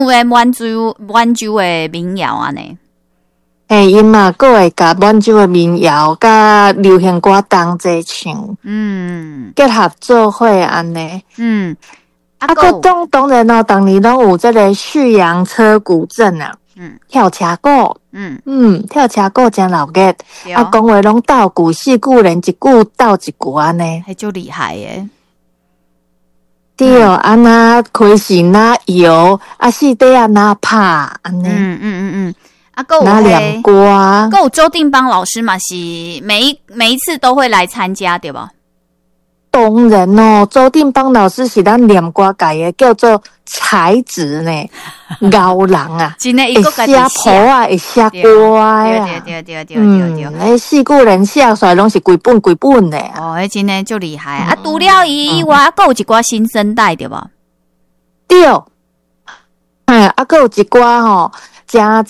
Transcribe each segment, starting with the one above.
有诶满洲诶民谣安尼。 因嘛佫会甲满洲诶民谣甲流行歌同齐唱，结合做伙安尼。佫当然咯，当年拢有这个旭阳车古镇啊，跳车鼓，跳车鼓真闹热，讲话拢斗句四句连一句斗一句安尼， 迄足厉害诶。 对，安那开始哪摇，四底啊哪拍安尼。 那念歌， 有周定邦老师嘛是每一次都会来参加对吧？ 当然哦，周定邦老师是咱念歌界的叫做才子呢，牛人啊， 真的会写谱啊，会写歌啊，对，四句人写出来拢是规本的哦，迄真的就厉害除了以外，还有一寡新生代对吧？ 对，还有一寡吼。真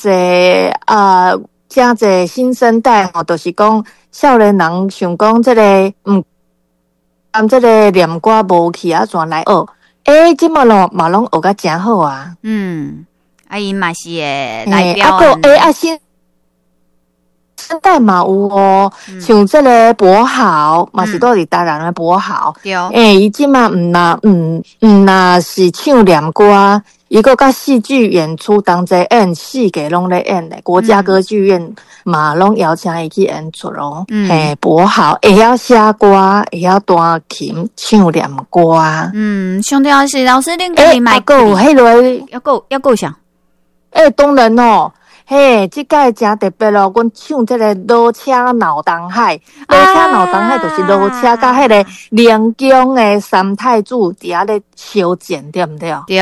侪新生代吼，就是讲少年人想讲这个这个念歌无去啊，怎来学？即嘛拢学甲真好啊！ 因嘛是会来表新生代嘛有哦，像这个博豪嘛是都是台南的博豪，伊即嘛若是唱念歌。伊个甲戏剧演出同齐演4个拢咧演的，国家歌剧院嘛拢邀请伊去演出咯。博豪会晓写歌，会晓弹琴、唱念歌。 上重要是老师恁家己买个迄落要够想。 当然哦。这届真特别咯！阮唱这个老车闹东海，老车闹东海就是老车甲迄个连江的三太子伫遐咧相见，对毋对？ 对，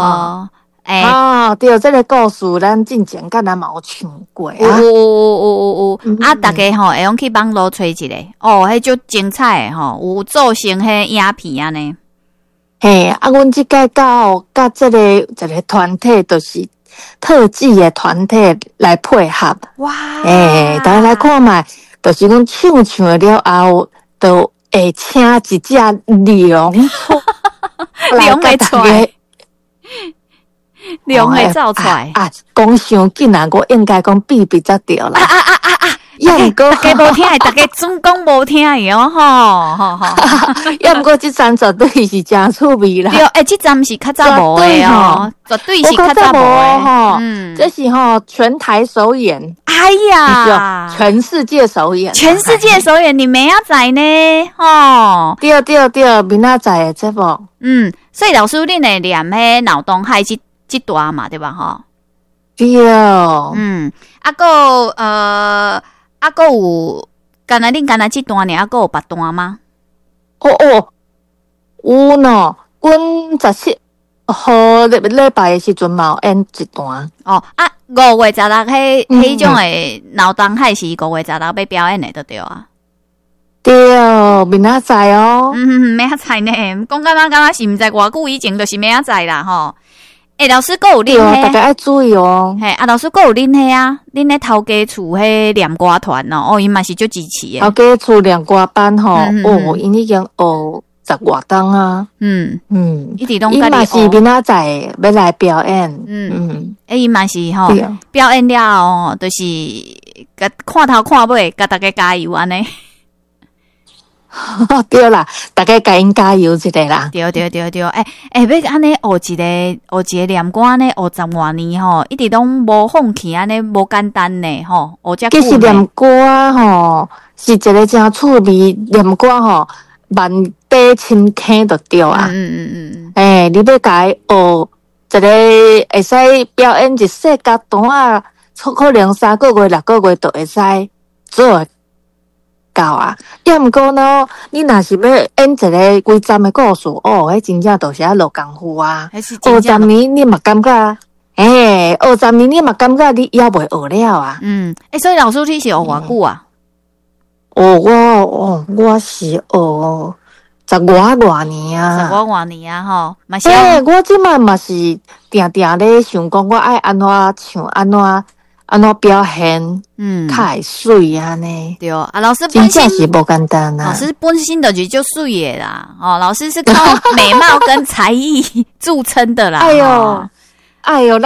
对，这个故事咱之前敢若嘛有唱过啊。 有大家吼会用去网络找一下迄就精彩吼，有造成迄影片安尼。 阮这届甲这个一个团体就是特技的团体来配合。 哇！ 大家来看卖，就是讲唱了后，就会请一只龙出来会出来。龙会走出来讲伤紧啊！我应该讲比才对啦。 大家无听的，大家总讲无听的哦， 要不过这站绝对是真趣味啦。 对，这站是较早无的哦，绝对是较早无的。 这是全台首演。 哎呀， 全世界首演， 你明仔载呢？ 对，明仔载的这部。 所以老师恁会念迄脑东海这段嘛，对吧？ 对。 还有，敢若这段呢？还有别段吗？ 有呢。阮17号礼拜的时阵嘛有演一段。 5月16迄种的脑东海是5月16要表演的，对啊。 对，明仔载哦。 明仔载呢？讲敢若是毋知偌久以前，就是明仔载啦吼。老师还有恁大家要注意哦。 老师还有恁迄啊，恁咧头家厝迄念歌团哦，伊嘛是足支持的。 头家厝念歌班吼，因已经学10外冬啊。 一直拢伊嘛是明仔载要来表演。 伊嘛是吼表演了后，就是看头看尾，甲大家加油安尼。 对啦，大家甲因加油一下啦。 对，要安尼学一个念歌呢，学10多年吼，一直拢无放弃安尼，无简单呢吼。 其实念歌吼是一个真趣味，念歌吼万底千坑就对啊。你要甲伊学一个会使表演一世界段啊，可能3个月、6个月就会使做。要毋过呢，你若是要演一个规站的故事，迄真正就是落功夫啊。20年你嘛感觉，20年你嘛感觉你也袂学了啊。 所以老师你是学偌久啊？ 我是学10多年啊。 10多年啊，吼，嘛是。 我即摆嘛是定咧想讲，我爱安怎唱，安怎表现，太水啊呢？ 对老师本身是不简单啊。 老师本身就是就水的啦，老师是靠美貌跟才艺著称的啦。 哎呦，